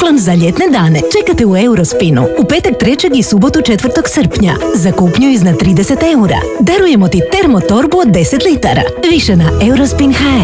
poklon za ljetne dane čekate u Eurospinu u petak 3. i subotu 4. srpnja. Za kupnju iznad 30 eura. Darujemo ti termotorbu od 10 litara. Više na Eurospin.hr.